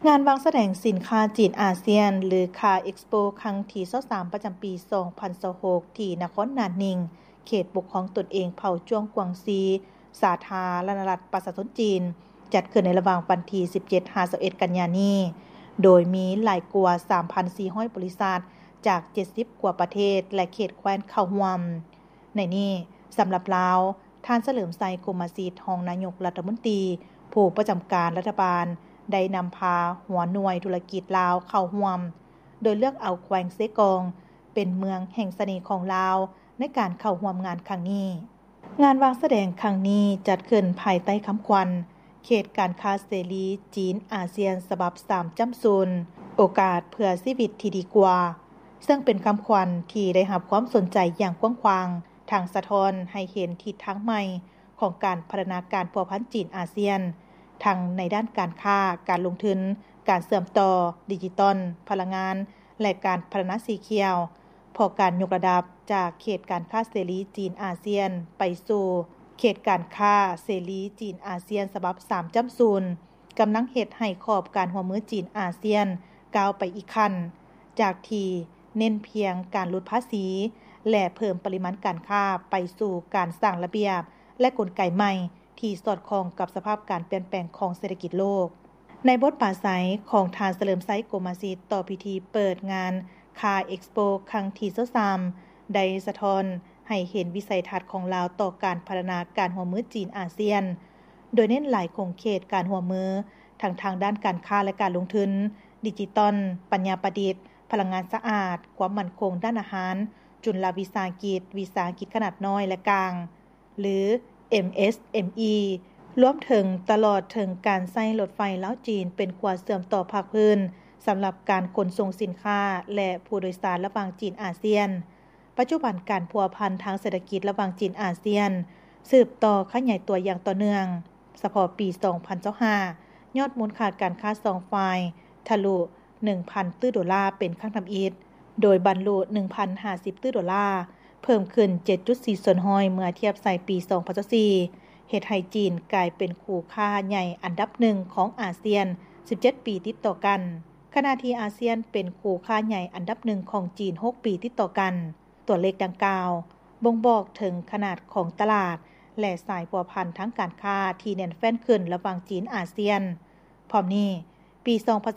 งานวางแสดงสินค้าจีนอาเซียนหรือคาเอ็กซ์โปครั้งที่23ประจำปี 2026 ที่นครนานิงเขตปกครองตนเองเผ่าจ้วงกวางซีสาธารณรัฐประชาชนจีนจัดขึ้นในระหว่างวันที่ 17-21 กันยายนนี้โดยมีหลายกว่า 3,400 บริษัทจาก 70 กว่าประเทศและเขตแคว้นเข้าร่วมในนี้สำหรับลาวท่านเฉลิมไซโกมาซีทองนายกรัฐมนตรีผู้ประจำการรัฐบาลได้นำพาหัวหน่วยธุรกิจลาวเข้าร่วมโดยเลือกเอาแขวงเซกองเป็นเมืองแห่งเสน่ห์ของลาวในการเข้าร่วมงานครั้งนี้งานวางแสดงครั้งนี้จัดขึ้นภายใต้คำขวัญเขตการค้าเสรีจีนอาเซียนฉบับ3จำศูนย์โอกาสเพื่อชีวิตที่ดีกว่าซึ่งเป็นคำขวัญที่ได้รับความสนใจอย่างกว้างขวางทางสะท้อนให้เห็นทิศทางใหม่ของการพัฒนาการพัวพันจีนอาเซียนทั้งในด้านการค้าการลงทุนการเชื่อมต่อดิจิตอลพลังงานและการพัฒนาสีเขียวพอการยกระดับจากเขตการค้าเสรีจีนอาเซียนไปสู่เขตการค้าเสรีจีนอาเซียนฉบับ3จำศูนย์กำลังเฮ็ดให้ขอบการร่วมมือจีนอาเซียนก้าวไปอีกขั้นจากที่เน้นเพียงการลดภาษีและเพิ่มปริมาณการค้าไปสู่การสร้างระเบียบและกลไกใหม่ที่สอดคล้องกับสภาพการเปลี่ยนแปลงของเศรษฐกิจโลกในบทปราศัยของทานเฉลิมไซโกมาซีต่อพิธีเปิดงานคาเอ็กซ์โปครั้งที่23ได้สะท้อนให้เห็นวิสัยทัศน์ของลาวต่อการพัฒนาการร่วมมือจีนอาเซียนโดยเน้นหลายโครงเขตการร่วมมือทั้งทางด้านการค้าและการลงทุนดิจิตอลปัญญาประดิษฐ์พลังงานสะอาดความมั่นคงด้านอาหารจุลวิสาหกิจวิสาหกิจขนาดน้อยและกลางหรือ MSME รวมถึงตลอดถึงการใช้รถไฟลาวจีนเป็นขวาเสื่อมต่อภาคพื้นสำหรับการขนส่งสินค้าและผู้โดยสารระหว่างจีนอาเซียนปัจจุบันการพัวพันทางเศรษฐกิจระหว่างจีนอาเซียนสืบต่อขยายตัวอย่างต่อเนื่องเฉพาะปี 2025 ยอดมูลค่าการค้า2ฝ่ายทะลุ 1,000 ตื้อดอลลาร์เป็นครั้งทำอิฐโดยบรรลุ 1,050 ตื้อดอลลาร์เพิ่มขึ้น 7.4 ส่วนห้อยเมื่อเทียบใส่ปี 2024 เฮ็ดให้จีนกลายเป็นคู่ค้าใหญ่อันดับ1ของอาเซียน 17 ปีติดต่อกันขณะที่อาเซียนเป็นคู่ค้าใหญ่อันดับ1ของจีน 6 ปีติดต่อกันตัวเลขดังกล่าวบ่งบอกถึงขนาดของตลาดและสายพัวพันทั้งการค้าที่แน่นแฟ้นขึ้นระหว่างจีนอาเซียนพร้อมนี้ปี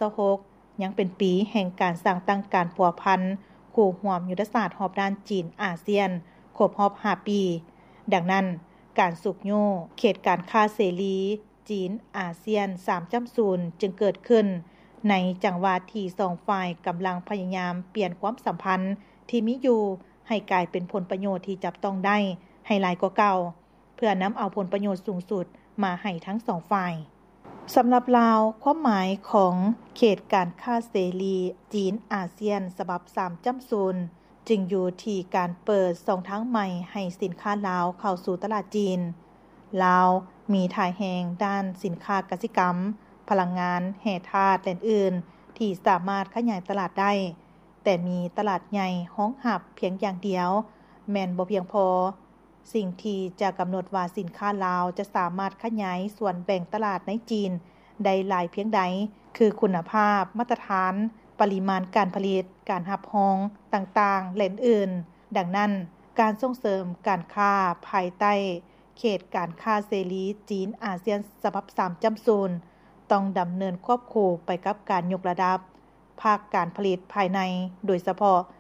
2026 ยังเป็นปีแห่งการสร้างตั้งการพัวพันคู่ร่วมยุทธศาสตร์รอบด้านจีนอาเซียนครบรอบ 5 ปีดังนั้นการสุกโยเขตการค้าเสรีจีนอาเซียน3จำศูนย์จึงเกิดขึ้นในจังหวะที่2ฝ่ายกำลังพยายามเปลี่ยนความสัมพันธ์ที่มีอยู่ให้กลายเป็นผลประโยชน์ที่จับต้องได้ให้หลายกว่าเก่าเพื่อนำเอาผลประโยชน์สูงสุดมาให้ทั้ง2ฝ่ายสำหรับลาวความหมายของเขตการค้าเสรีจีนอาเซียนฉบับ3จำศูนย์จึงอยู่ที่การเปิดช่องทางใหม่ให้สินค้าลาวเข้าสู่ตลาดจีนลาวมีถ่ายแหงด้านสินค้ากสิกรรมพลังงานแร่ธาตุและอื่นที่สามารถขยายตลาดได้แต่มีตลาดใหญ่ห้องหับเพียงอย่างเดียวแม่นบ่เพียงพอสิ่งที่จะกำหนดว่าสินค้าลาวจะสามารถขยายส่วนแบ่งตลาดในจีนได้หลายเพียงใดคือคุณภาพมาตรฐานปริมาณการผลิตการรับรองต่างๆและอื่นดังนั้นการส่งเสริมการค้าภายใต้เขตการค้าเสรีจีนอาเซียนฉบับ3จำศูนย์ต้องดำเนินควบคู่ไปกับการยกระดับภาคการผลิตภายในโดยเฉพาะ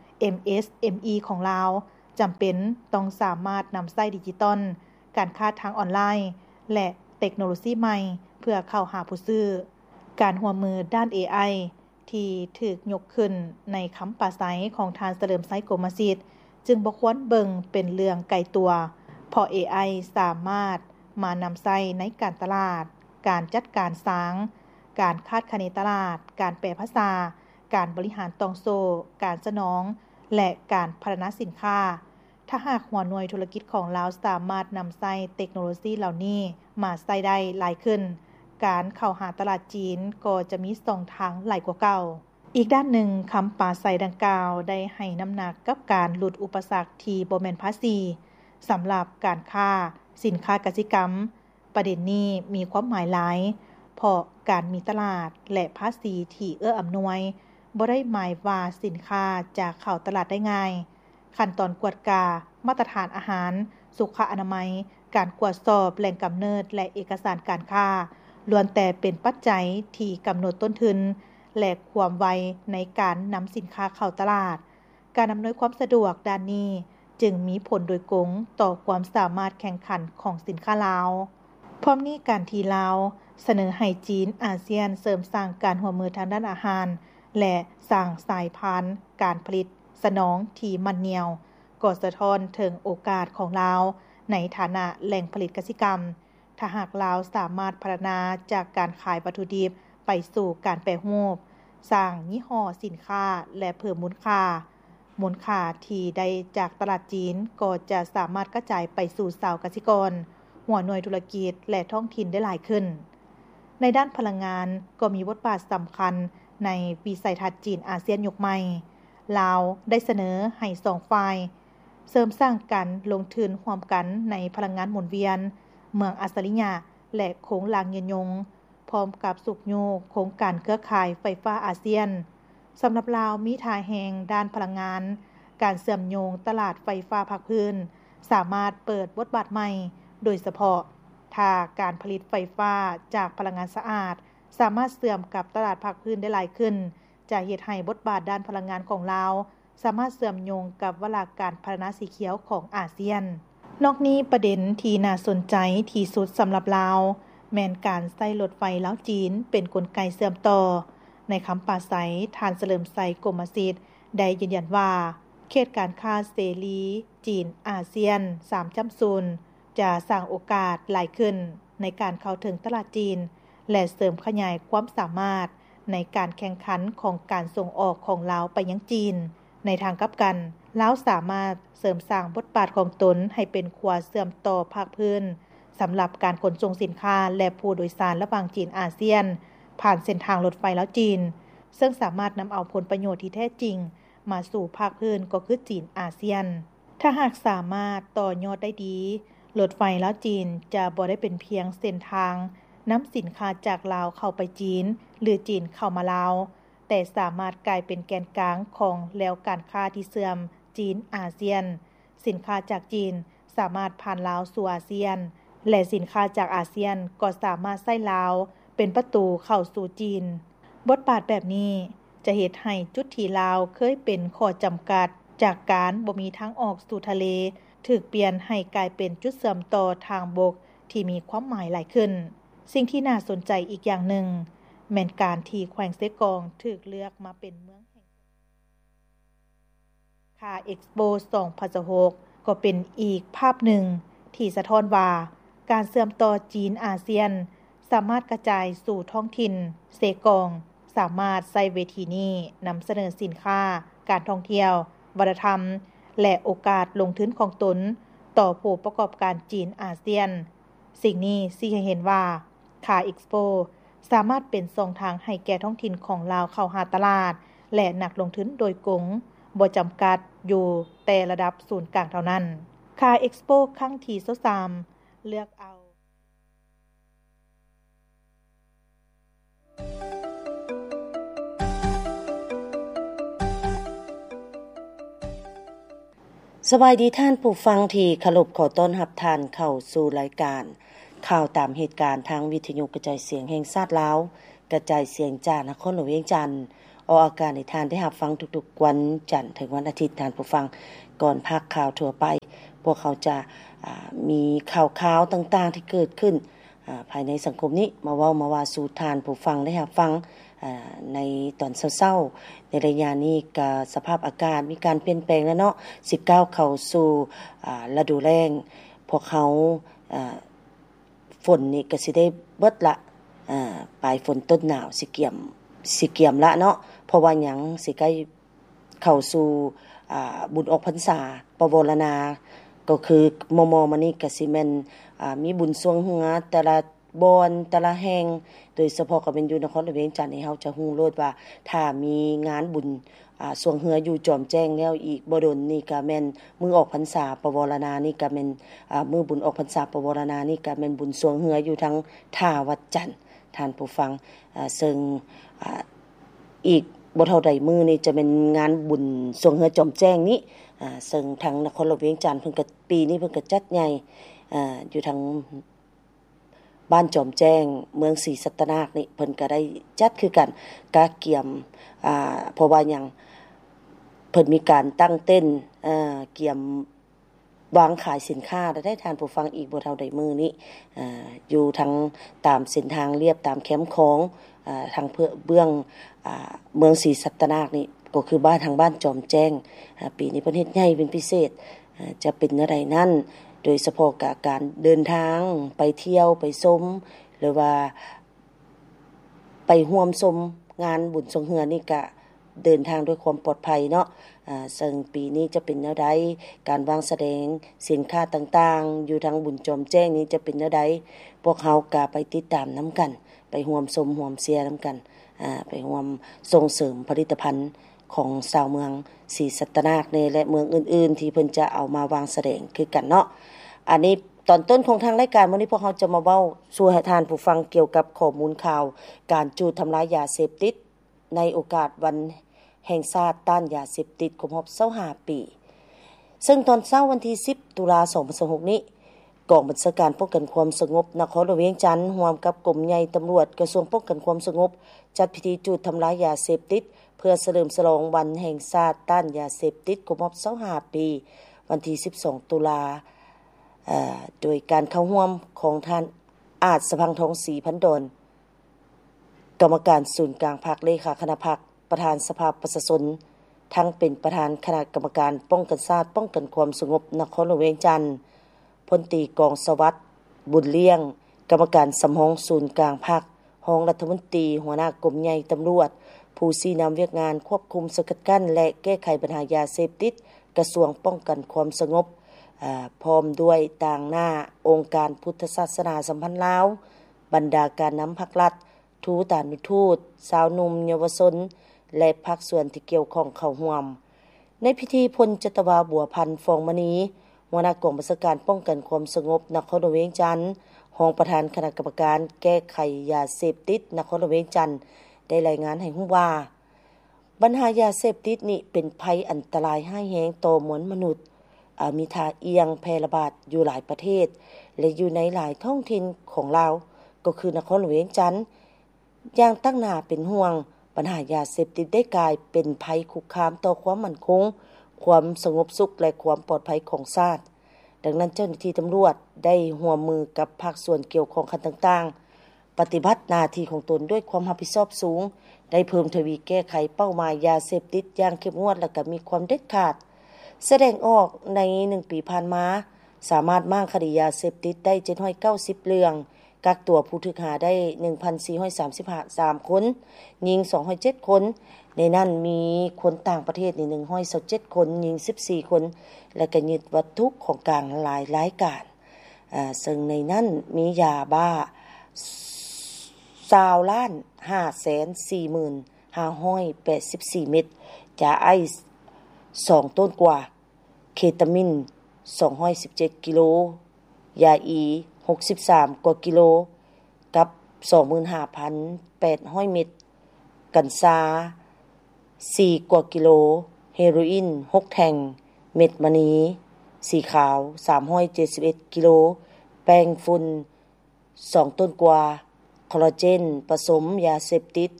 MSME ของลาวจำเป็นต้องสามารถนำใช้ดิจิตอลการค้าทางออนไลน์และเทคโนโลยีใหม่เพื่อเข้าหาผู้ซื้อการร่วมมือด้าน AI ที่ถูกยกขึ้นในคำปราศัยของทานเฉลิมไซโกมาซีจึงบ่ควรเบิ่งเป็นเรื่องไกลตัวเพราะ AI สามารถมานำใช้ในการตลาดการจัดการสร้างการคาดคะเนตลาดการแปลภาษาการบริหารตองโซการสนองและการพัฒนาสินค้าถ้าหากหัวหน่วยธุรกิจของลาวสามารถนำใช้เทคโนโลยีเหล่านี้มาใช้ได้หลายขึ้นการเข้าหาตลาดจีนก็จะมี2ทางหลายกว่าเก่าอีกด้านหนึ่งคำปราศัยดังกล่าวได้ให้น้ำหนักกับการหลุดอุปสรรคที่บ่แม่นภาษีสำหรับการค้าสินค้ากสิกรรมประเด็นนี้มีความหมายหลายเพราะการมีตลาดและภาษีที่เอื้ออำนวยบ่ได้หมายว่าสินค้าจะเข้าตลาดได้ง่ายขั้นตอนกวดกามาตรฐานอาหารสุขอนามัยการตรวจสอบแหล่งกำเนิดและเอกสารการค้าล้วนแต่เป็นปัจจัยที่กำหนดต้นทุนและความไวในการนำสินค้าเข้าตลาดการอำนวยความสะดวกด้านนี้จึงมีผลโดยกงต่อความสามารถแข่งขันของสินค้าลาวพร้อมนี้การที่ลาวเสนอให้จีนอาเซียนเสริมสร้างการร่วมมือทางด้านอาหารและสร้างสายพันธุ์การผลิตสนองที่มั่นเหนียวก็สะท้อนถึงโอกาสของลาวในฐานะแหล่งผลิตกสิกรรมถ้าหากลาวสามารถพัฒนาจากการขายวัตถุดิบไปสู่การแปรรูปสร้างยี่ห้อสินค้าและเพิ่มมูลค่าที่ได้จากตลาดจีนก็จะสามารถกระจายไปสู่ชาวกสิกรหัวหน่วยธุรกิจและท้องถิ่นได้หลายขึ้นในด้านพลังงานก็มีบทบาทสำคัญในวิสัยทัศน์จีนอาเซียนยุคใหม่ลาวได้เสนอให้2ฝ่ายเสริมสร้างกันลงทุนร่วมกันในพลังงานหมุนเวียนเมืองอัศริยะและโครงลางยืนยงพร้อมกับสุกโยกโครงการเครือข่ายไฟฟ้าอาเซียนสำหรับลาวมีท่าแห่งด้านพลังงานการเชื่อมโยงตลาดไฟฟ้าภาคพื้นสามารถเปิดบทบาทใหม่โดยเฉพาะถ้าการผลิตไฟฟ้าจากพลังงานสะอาดสามารถเชื่อมกับตลาดภาคพื้นได้หลายขึ้นจะเฮ็ดให้บทบาทด้านพลังงานของลาวสามารถเชื่อมโยงกับวาระการพัฒนาสีเขียวของอาเซียนนอกนี้ประเด็นที่น่าสนใจที่สุดสำหรับลาวแม่นการใช้รถไฟลาวจีนเป็นกลไกเชื่อมต่อในคำปราศัยท่านเฉลิมไสกรมสิทธิ์ได้ยืนยันว่าเขตการค้าเสรีจีนอาเซียน 3.0 จะสร้างโอกาสหลายขึ้นในการเข้าถึงตลาดจีนและเสริมขยายความสามารถในการแข่งขันของการส่งออกของลาวไปยังจีนในทางกลับกันลาวสามารถเสริมสร้างบทบาทของตนให้เป็นขั้วเชื่อมต่อภาคพื้นสำหรับการขนส่งสินค้าและผู้โดยสารระหว่างจีนอาเซียนผ่านเส้นทางรถไฟลาวจีนซึ่งสามารถนำเอาผลประโยชน์ที่แท้จริงมาสู่ภาคพื้นก็คือจีนอาเซียนถ้าหากสามารถต่อยอดได้ดีรถไฟลาวจีนจะบ่ได้เป็นเพียงเส้นทางนำสินค้าจากลาวเข้าไปจีนหรือจีนเข้ามาลาวแต่สามารถกลายเป็นแกนกลางของแล้วการค้าที่เสื่อมจีนอาเซียนสินค้าจากจีนสามารถผ่านลาวสู่อาเซียนและสินค้าจากอาเซียนก็สามารถใช้ลาวเป็นประตูเข้าสู่จีนบทบาทแบบนี้จะเฮ็ดให้จุดที่ลาวเคยเป็นข้อจำกัดจากการบ่มีทางออกสู่ทะเลถูกเปลี่ยนให้กลายเป็นจุดเชื่อมต่อทางบกที่มีความหมายหลายขึ้นสิ่งที่น่าสนใจอีกอย่างหนึ่งแม่นการที่แขวงเซกองถูกเลือกมาเป็นเมืองแห่งคาเอ็กซ์โป 2026 ก็เป็นอีกภาพหนึ่งที่สะท้อนว่าการเชื่อมต่อจีนอาเซียนสามารถกระจายสู่ท้องถิ่นเซกองสามารถใช้เวทีนี้นำเสนอสินค้าการท่องเที่ยววัฒนธรรมและโอกาสลงทุนของตนต่อผู้ประกอบการจีนอาเซียนสิ่งนี้สิให้เห็นว่าคาเอ็กซ์โปสามารถเป็นช่องทางให้แก่ท้องถิ่นของลาวเข้าหาตลาดและนักลงทุนโดยกงบ่จำกัดอยู่แต่ระดับศูนย์กลางเท่านั้นคาเอ็กซ์โปครั้งที่23เลือกเอาสบายดีท่านผู้ฟังที่เคารพขอต้อนรับท่านเข้าสู่รายการข่าวตามเหตุการณ์ทางวิทยุกระจายเสียงแห่งชาติลาวกระจายเสียงจากนครหลวงเวียงจันทน์ออกอากาศให้ท่านได้รับฟังทุกๆวันจันทร์ถึงวันอาทิตย์ท่านผู้ฟังก่อนภาคข่าวทั่วไปพวกเขาจะมีข่าวต่างๆที่เกิดขึ้นภายในสังคมนี้มาเว้ามาว่าสู่ท่านผู้ฟังได้รับฟังในตอนเช้าๆในระยะนี้ก็สภาพอากาศมีการเปลี่ยนแปลงแล้วเนาะสิก้าวเข้าสู่ฤดูแล้งพวกเขาฝนนี่ก็สิได้เบิดละปลายฝนต้นหนาวสิเกี่ยมละเนาะเพราะว่าหยังสิใกล้เข้าสู่บุญออกพรรษาปวารณาก็คือมมานี่ก็สิแม่นมีบุญสวงเฮือแต่ละบอนแต่ละแห่งโดยเฉพาะก็เป็นอยู่นครหลวงเวียงจันทน์นี่เฮาจะฮู้โลดว่าถ้ามีงานบุญสวงเฮืออยู่จอมแจ้งแล้วอีกบ่ดนนี่ก็แม่นมื้อออกพรรษาปวารณานี่ก็แม่นมื้อบุญออกพรรษาปวารณานี่ก็แม่นบุญสวงเฮืออยู่ทางท่าวัดจันทน์ท่านผู้ฟังซึ่งอีกบ่เท่าใดมื้อนี้จะเป็นงานบุญสวงเฮือจอมแจ้งนี้ซึ่งทางนครหลวงเวียงจันทน์เพิ่นก็ปีนี้เพิ่นก็จัดใหญ่อยู่ทางบ้านจอมแจ้งเมืองศรีสัตนาคนี่เพิ่นก็ได้จัดคือกันกาเกียมเพราะว่าหยังเพิ่นมีการตั้งเต้นเกียมวางขายสินค้าได้ทานผู้ฟังอีกบ่เท่าใดมื้อนี้อยู่ทั้งตามเส้นทางเลียบตามแคมป์ของทางเบื้องเมืองศรีสัตนาคนี่ก็คือบ้านทางบ้านจอมแจ้งปีนี้เพิ่นเฮ็ดใหญ่เป็นพิเศษจะเป็นจังไดนั้นโดยเฉพาะกับการเดินทางไปเที่ยวไปชมหรือว่าไปร่วมชมงานบุญสงเฮือนี่ก็เดินทางด้วยความปลอดภัยเนาะซึ่งปีนี้จะเป็นแนวใดการวางแสดงสินค้าต่างๆอยู่ทางบุญจอมแจ้งนี้จะเป็นแนวใดพวกเฮาก็ไปติดตามนํากันไปร่วมชมร่วมเชียร์นํากันไปร่วมส่งเสริมผลิตภัณฑ์ของชาวเมืองศรีสัตนาคและเมืองอื่นๆที่เพิ่นจะเอามาวางแสดงคือกันเนาะอันนี้ตอนต้นของทางรายการมื้อนี้พวกเราจะมาเว้าสู่ให้ท่านผู้ฟังเกี่ยวกับข้อมูลข่าวการจูดทำลายยาเสพติดในโอกาสวันแห่งชาติต้านยาเสพติดครบรอบ25ปีซึ่งตอนเช้าวันที่10ตุลาคม2026นี้กองบัญชาการป้องกันความสงบนครหลวงเวียงจันทน์ร่วมกับกรมใหญ่ตำรวจกระทรวงป้องกันความสงบจัดพิธีจูดทำลายยาเสพติดเพื่อเฉลิมฉลองวันแห่งชาติต้านยาเสพติดครบรอบ25ปีวันที่12ตุลาโดยการเข้าร่วมของท่านอาจสะพังทองศรีพันดอนกรรมการศูนย์กลางพรรคเลขาคณะพรรคประธานสภาประชาชนทั้งเป็นประธานคณะกรรมการป้องกันชาติป้องกันความสงบนครหลวงเวียงจันทน์พลตรีกองสวัสดิ์บุญเลี้ยงกรรมการสำรองศูนย์กลางพรรครองรัฐมนตรีหัวหน้ากรมใหญ่ตำรวจผู้ชี้นำเวียกงานควบคุมสกัดกั้นและแก้ไขปัญหายาเสพติดกระทรวงป้องกันความสงบพร้อมด้วยต่างหน้าองค์การพุทธศาสนาสัมพันธ์ลาวบรรดาการนำภาครัฐทูตานุทูตสาวหนุ่มเยาวชนและภาคส่วนที่เกี่ยวข้องเข้าร่วมในพิธีพลจตวาบัวพันธ์ฟองมณีหัวหน้ากองบัญชาการป้องกันความสงบนครหลวงเวียงจันทน์รองประธานคณะกรรมการแก้ไขยาเสพติดนครหลวงเวียงจันทน์ได้รายงานให้รู้ว่าปัญหายาเสพติดนี้เป็นภัยอันตรายร้ายแรงต่อมวลมนุษย์มีท่าเอียงแพร่ระบาดอยู่หลายประเทศและอยู่ในหลายท้องถิ่นของลาวก็คือนครหลวงเวียงจันทน์อย่างตั้งหน้าเป็นห่วงปัญหายาเสพติดได้กลายเป็นภัยคุกคามต่อความมั่นคงความสงบสุขและความปลอดภัยของชาติดังนั้นเจ้าหน้าที่ตำรวจได้ร่วมมือกับภาคส่วนเกี่ยวข้องกันต่างๆปฏิบัติหน้าที่ของตนด้วยความรับผิดชอบสูงได้เพิ่มทวีแก้ไขเป้าหมายยาเสพติดอย่างเข้มงวดและก็มีความเด็ดขาดแสดงออกใน1ปีผ่านมาสามารถมั่งคดียาเสพติดได้790เรื่องกักตัวผู้ถูกหาได้ 1,435 คนยิง207คนในนั้นมีคนต่างประเทศนี่127คนยิง14คนและก็ยึดวัตถุของกลางหลายรายการซึ่งในนั้นมียาบ้า20,544,584 เม็ดยาไอซ์2ต้นกว่าเคตามิน217กิโลยาอี63กว่ากิโลกับ 25,800 เม็ดกัญชา4กว่ากิโลเฮโรอีน6แท่งเม็ดมณีสีขาว371กิโลแป้งฝุ่น2ต้นกว่าคอลลาเจนผสมยาเสพติด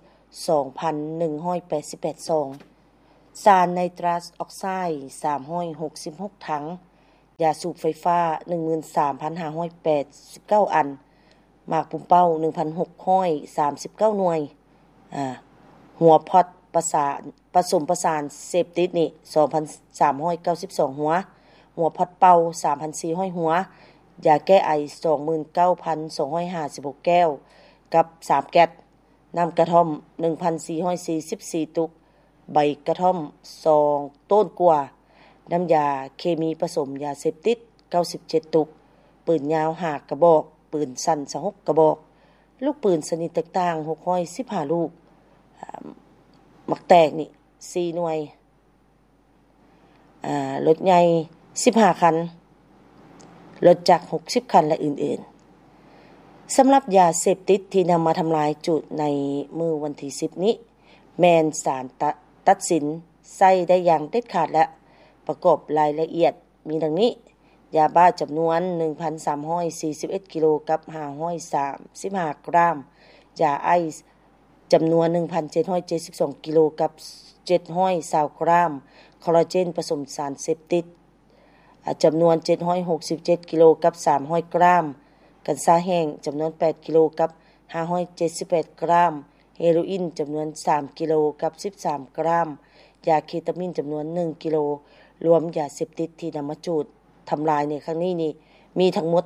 2,188 ซองสารไนตรัสออกไซด์366ถังยาสูบไฟฟ้า 13,589 อันหมากปุ่มเป้า 1,639 หน่วยหัวพอดผสมประสานเสพติดนี่ 2,392 หัวพอดเป่า 3,400 หัวยาแก้ไอ 29,256 แก้วกับ3แก๊สน้ำกระท่อม 1,444 ตุกใบกระท่อม2ต้นกว่าน้ำยาเคมีผสมยาเสพติด97ตุกปืนยาว5กระบอกปืนสั้น26กระบอกลูกปืนชนิดต่างๆ615ลูกหมักแตกนี่4หน่วยรถใหญ่15คันรถจักร60คันและอื่นสำหรับยาเสพติดที่นำมาทำลายจุดในมื้อวันที่10นี้แม่นศาลตัดสินใช้ได้อย่างเด็ดขาดและประกอบรายละเอียดมีดังนี้ยาบ้าจำนวน 1,341 กิโลกับ535 กรัมยาไอซ์จำนวน 1,772 กิโลกับ720 กรัมคอลลาเจนผสมสารเสพติดจำนวน767 กิโลกับ300 กรัมกัญชาแห้งจำนวน8กิโลกับ578 กรัมเฮโรอีนจำนวน3กิโลกับ13 กรัมยาเคตามีนจำนวน1กิโลรวมยาเสพติดที่นำมาจูดทำลายในครั้งนี้นี่มีทั้งหมด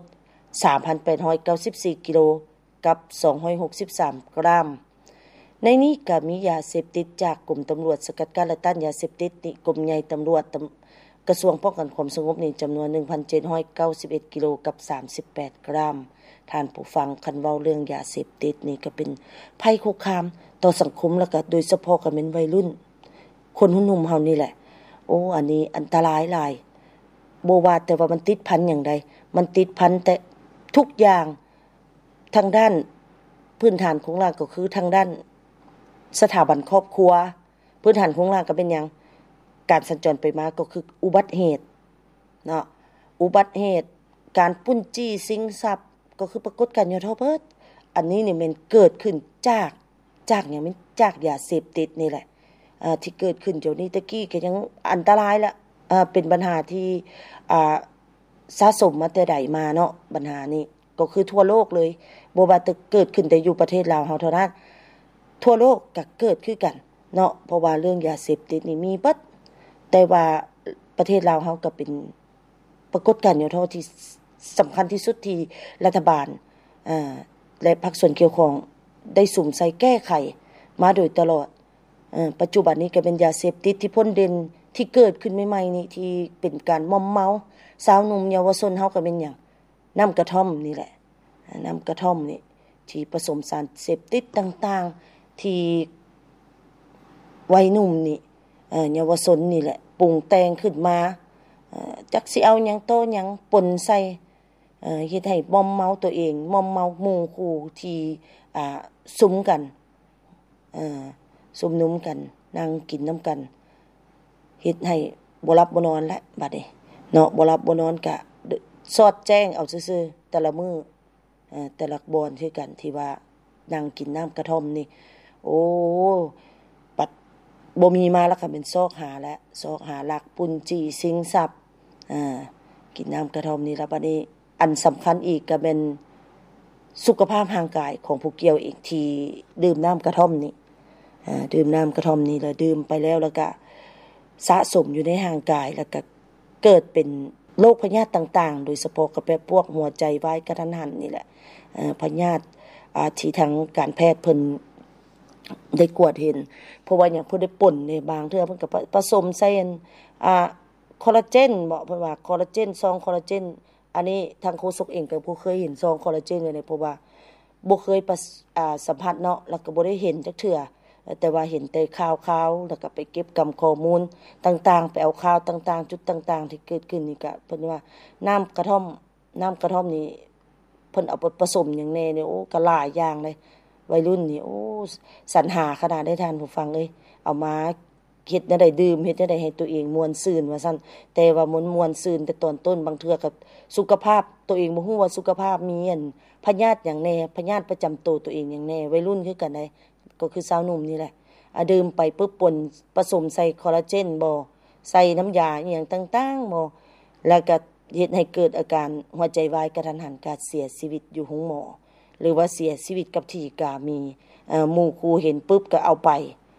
3,894 กิโลกับ263 กรัมในนี้ก็มียาเสพติดจากกรมตำรวจสกัดกั้นและต้านยาเสพติดนี่กรมใหญ่ตำรวจกระทรวงป้องกันความสงบนี่จำนวน 1,791 กิโลกับ38 กรัมท่านผู้ฟังคันเว้าเรื่องยาเสพติดนี่ก็เป็นภัยคุกคามต่อสังคมแล้วก็โดยเฉพาะก็เป็นวัยรุ่นคนหนุ่มๆเฮานี่แหละโอ้อันนี้อันตรายหลายบ่ว่าแต่ว่ามันติดพันอย่างใดมันติดพันแต่ทุกอย่างทางด้านพื้นฐานของเราก็คือทางด้านสถาบันครอบครัวพื้นฐานของเราก็เป็นหยังการสัญจรไปมาก็คืออุบัติเหตุเนาะอุบัติเหตุการปุ้นจี้สิงทรัพย์ก็คือปรากฏการณ์ยอดเบิดอันนี้นี่มันเกิดขึ้นจากหยังมันจากยาเสพติดนี่แหละที่เกิดขึ้นเดี๋ยวนี้ตะกี้ก็ยังอันตรายละเป็นปัญหาที่สะสมมาแต่ใดมาเนาะปัญหานี้ก็คือทั่วโลกเลยบ่ว่าจะเกิดขึ้นแต่อยู่ประเทศลาวเฮาเท่านั้นทั่วโลกก็เกิดคือกันเนาะเพราะว่าเรื่องยาเสพติดนี่มีเบิดแต่ว่าประเทศลาวเฮาก็เป็นปรากฏการณ์อยู่เท่าที่สำคัญที่สุดที่รัฐบาลและภาคส่วนเกี่ยวข้องได้สุ่มใส่แก้ไขมาโดยตลอดปัจจุบันนี้ก็เป็นยาเสพติดที่พ้นเด่นที่เกิดขึ้นใหม่ๆนี่ที่เป็นการมอมเมาสาวหนุ่มเยาวชนเฮาก็เป็นหยังน้ำกระท่อมนี่แหละน้ำกระท่อมนี่ที่ผสมสารเสพติดต่างๆที่วัยหนุ่มนี่เยาวชนนี่แหละปรุงแต่งขึ้นมาจักสิเอาหยังโตหยังปนใส่เฮ็ดให้มอมเมาตัวเองมอมเมาหมู่คู่ที่สุมกันสุมนุมกันนั่งกินน้ำกันเฮ็ดให้บ่หลับบ่นอนแล้วบัดนี้เนาะบ่หลับบ่นอนก็สอดแจ้งเอาซื่อๆแต่ละมื้อแต่ละบ่อนคือกันที่ว่านั่งกินน้ำกระท่อมนี่โอ้ปัดบ่มีมาแล้วก็เป็นซอกหาแล้วซอกหาลักปุ้นจี้สิงทรัพย์กินน้ำกระท่อมนี่แล้วบัดนี้อันสำคัญอีกก็เป็นสุขภาพร่างกายของผู้เกี่ยวอีกที่ดื่มน้ำกระท่อมนี่ดื่มน้ำกระท่อมนี่แล้วดื่มไปแล้วก็สะสมอยู่ในร่างกายแล้วก็เกิดเป็นโรคพยาธิต่างๆโดยเฉพาะกับพวกหัวใจวายกระทันหันนี่แหละพยาธิที่ทางการแพทย์เพิ่นได้กวดเห็นเพราะว่าอย่างเพิ่นได้ป่นในบางเทื่อเพิ่นก็ผสมใส่คอลลาเจนบ่เพิ่นว่าคอลลาเจนซองคอลลาเจนอันนี้ทางโฆษกเองก็บ่เคยเห็นซองคอลลาเจนเลยเพราะว่าบ่เคยสัมผัสเนาะแล้วก็บ่ได้เห็นจักเทื่อแต่ว่าเห็นแต่ข่าวๆแล้วก็ไปเก็บกำข้อมูลต่างๆไปเอาข่าวต่างๆจุดต่างๆที่เกิดขึ้นนี่ก็เพิ่นว่าน้ำกระท่อมนี่เพิ่นเอาไปผสมหยังแน่นี่โอ้ก็หลายอย่างเลยวัยรุ่นนี่โอ้สรรหาขนาดได้ท่านผู้ฟังเอ้ยเอามาเฮ็ดแนวใดดื่มเฮ็ดแนวใดให้ตัวเองม่วนซื่นว่าซั่นแต่ว่าม่วนซื่นแต่ตอนต้นบางเทื่อก็สุขภาพตัวเองบ่ฮู้ว่าสุขภาพมีพยาธิหยังแน่พยาธิประจำตัวตัวเองหยังแน่วัยรุ่นคือกันได้ก็คือสาวหนุ่มนี่แหละดื่มไปปึ๊บป่นผสมใส่คอลลาเจนบ่ใส่น้ำยาอีหยังต่างๆบ่แล้วก็เฮ็ดให้เกิดอาการหัวใจวายกระทันหันการเสียชีวิตอยู่ห้องหมอหรือว่าเสียชีวิตกับที่กามีหมู่คู่เห็นปึ๊บก็เอาไป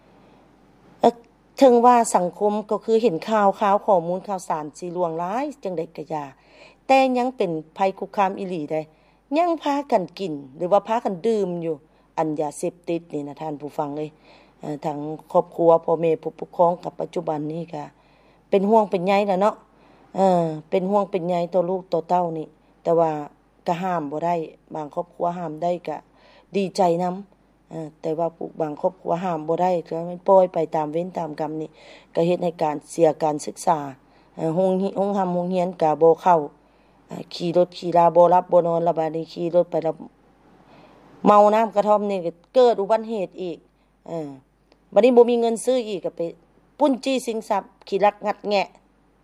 ถึงว่าสังคมก็คือเห็นข่าวข้อมูลข่าวสารสิลวงร้ายจังได๋ก็อย่าแต่ยังเป็นภัยคุกคามอีหลีได้ยังพากันกินหรือว่าพากันดื่มอยู่อันยาเสพติดนี่นะท่านผู้ฟังเอ้ยทางครอบครัวพ่อแม่ผู้ปกครองกับปัจจุบันนี้ก็เป็นห่วงเป็นใยแล้วเนาะเป็นห่วงเป็นใยต่อลูกต่อเต้านี่แต่ว่าก็ห้ามบ่ได้บางครอบครัวห้ามได้ก็ดีใจนำแต่ว่าบางครอบครัวห้ามบ่ได้ก็มันปล่อยไปตามเวรตามกรรมนี่ก็เฮ็ดให้การเสียการศึกษาโรงเรียนก็บ่เข้าขี่รถขี่ลาบ่หลับบ่นอนแล้วบัดนี้ขี่รถไปแล้วเมาน้ำกระท่อมนี่ก็เกิดอุบัติเหตุอีกบัดนี้บ่มีเงินซื้ออีกก็ไปปุ้นจี้สิงทรัพย์ขี้ลักงัดแงะ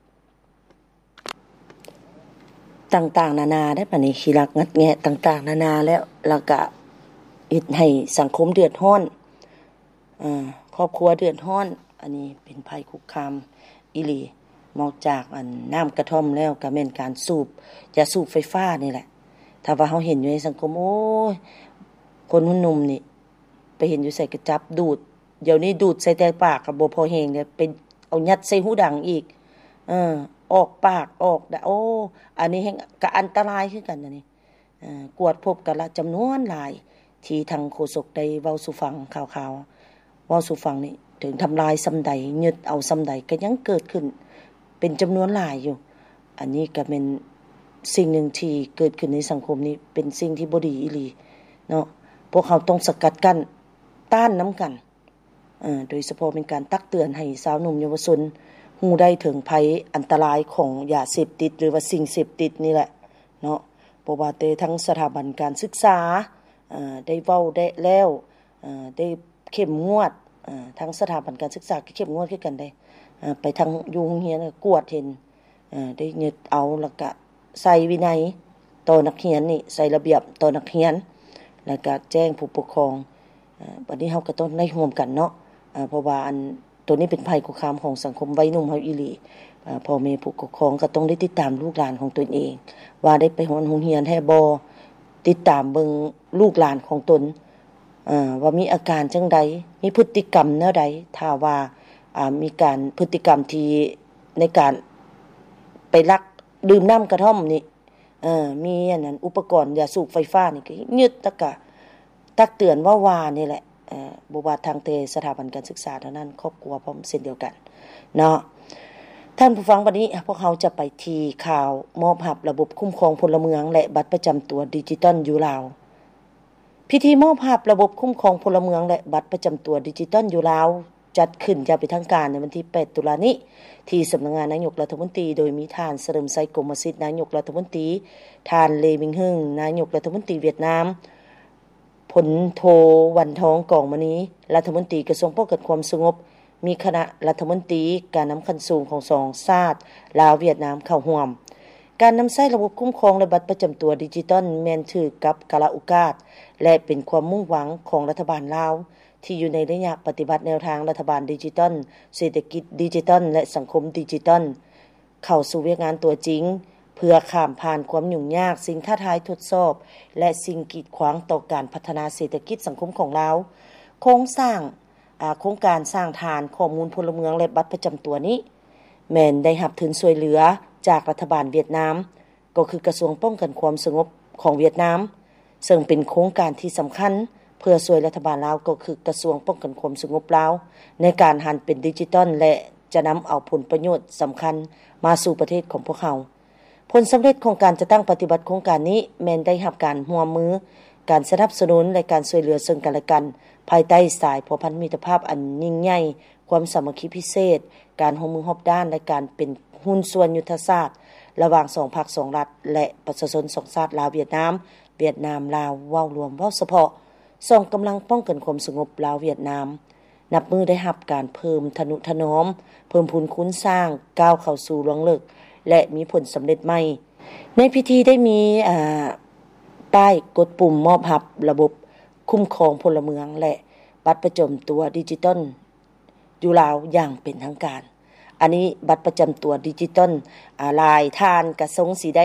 ต่างๆนานาได้บัดนี้ขี้ลักงัดแงะต่างๆนานาแล้วก็เฮ็ดให้สังคมเดือดร้อนครอบครัวเดือดร้อนอันนี้เป็นภัยคุกคามอีหลีนอกจากน้ำกระท่อมแล้วก็แม่นการสูบยาสูบไฟฟ้านี่แหละถ้าว่าเฮาเห็นอยู่ในสังคมโอ้ยคนหนุ่มนี่ไปเห็นอยู่ใส่กระจับดูดเดี๋ยวนี้ดูดใส่แต่ปากก็บ่พอแฮงเนี่ยเป็นเอายัดใส่หูดังอีกออกปากออกโอ้อันนี้แฮงก็อันตรายคือกันอันนี้กวดพบกันละจำนวนหลายที่ทางโฆษกได้เว้าสู่ฟังข่าวๆเว้าสู่ฟังนี่ถึงทำลายซำใดยึดเอาซำใดก็ยังเกิดขึ้นเป็นจำนวนหลายอยู่อันนี้ก็เป็นสิ่งหนึ่งที่เกิดขึ้นในสังคมนี้เป็นสิ่งที่บ่ดีอีหลีเนาะพวกเขาต้องสกัดกั้นต้านน้ำกันโดยเฉพาะเป็นการตักเตือนให้สาวหนุ่มเยาวชนฮู้ได้ถึงภัยอันตรายของยาเสพติดหรือว่าสิ่งเสพติดนี่แหละเนาะเพราะว่าแต่ทั้งสถาบันการศึกษาได้เว้าได้แล้วได้เข้มงวดทั้งสถาบันการศึกษาก็เข้มงวดคือกันได้ไปทางอยู่โรงเรียนกวดเห็นได้ยึดเอาแล้วก็ใส่วินัยต่อนักเรียนนี่ใส่ระเบียบต่อนักเรียนแล้วก็แจ้งผู้ปกครองบัดนี้เฮาก็ต้องได้ร่วมกันเนาะเพราะว่าตัวนี้เป็นภัยคุกคามของสังคมวัยหนุ่มเฮาอีหลีพ่อแม่ผู้ปกครองก็ต้องได้ติดตามลูกหลานของตนเองว่าได้ไปโรงเรียนแท้บ่ติดตามเบิ่งลูกหลานของตนว่ามีอาการจังใดมีพฤติกรรมแนวใดถ้าว่ามีการพฤติกรรมที่ในการไปลักดื่มน้ำกระท่อมนี่มีอันนั้นอุปกรณ์ยาสูบไฟฟ้านี่ก็ยึดแล้วก็ตักเตือนว่านี่แหละบ่ว่าทางสถาบันการศึกษาเท่านั้นครอบครัวพร้อมเช่นเดียวกันเนาะท่านผู้ฟังวันนี้พวกเราจะไปที่ข่าวมอบรับระบบคุ้มครองพลเมืองและบัตรประจำตัวดิจิทัลอยู่ลาวพิธีมอบรับระบบคุ้มครองพลเมืองและบัตรประจำตัวดิจิทัลอยู่ลาวจัดขึ้นอย่างเป็นทางการในวันที่8ตุลาคมนี้ที่สำนักงานนายกรัฐมนตรีโดยมีท่านเสริมไซกรมสิทธิ์นายกรัฐมนตรีท่านเลมิงฮึ่งนายกรัฐมนตรีเวียดนามผลโทวันทองกองมณีรัฐมนตรีกระทรวงป้องกันความสงบมีคณะรัฐมนตรีการนำขั้นสูงของสองชาติลาวเวียดนามเข้าร่วมการนำใช้ระบบคุ้มครองและบัตรประจำตัวดิจิทัลแม่นถือกับกาลโอกาสและเป็นความมุ่งหวังของรัฐบาลลาวที่อยู่ในระยะปฏิบัติแนวทางรัฐบาลดิจิทัลเศรษฐกิจดิจิทัลและสังคมดิจิทัลเข้าสู่เวียกงานตัวจริงเพื่อข้ามผ่านความยุ่งยากสิ่งท้าทายทดสอบและสิ่งกีดขวางต่อการพัฒนาเศรษฐกิจสังคมของลาวโครงการสร้างฐานข้อมูลพลเมืองและบัตรประจำตัวนี้แม่นได้รับทุนช่วยเหลือจากรัฐบาลเวียดนามก็คือกระทรวงป้องกันความสงบของเวียดนามซึ่งเป็นโครงการที่สำคัญเพื่อช่วยรัฐบาลลาวก็คือกระทรวงป้องกันความสงบลาวในการหันเป็นดิจิทัลและจะนำเอาผลประโยชน์สำคัญมาสู่ประเทศของพวกเขาผลสำเร็จของการจะตั้งปฏิบัติโครงการนี้แม้นได้รับการร่วมมือการสนับสนุนและการช่วยเหลือซึ่งกันและกันภายใต้สายพัวพันธมิตรภาพอันยิ่งใหญ่ความสามัคคีพิเศษการร่วมมือรอบด้านและการเป็นหุ้นส่วนยุทธศาสตร์ระหว่าง2พรรค2รัฐและประชาชน2ชาติลาวเวียดนามลาวเว้ารวมเว้าเฉพาะส่งกำลังป้องกันความสงบลาวเวียดนามนับมือได้รับการเพิ่มทนุถนอมเพิ่มพูนคุ้นสร้างก้าวเข้าสู่ล่วงเลิกและมีผลสำเร็จใหม่ในพิธีได้มีป้ายกดปุ่มมอบรับระบบคุ้มครองพลเมืองและบัตรประจำตัวดิจิทัลอยู่ลาวอย่างเป็นทางการอันนี้บัตรประจำตัวดิจิทัลลายทานกระทรงสีได้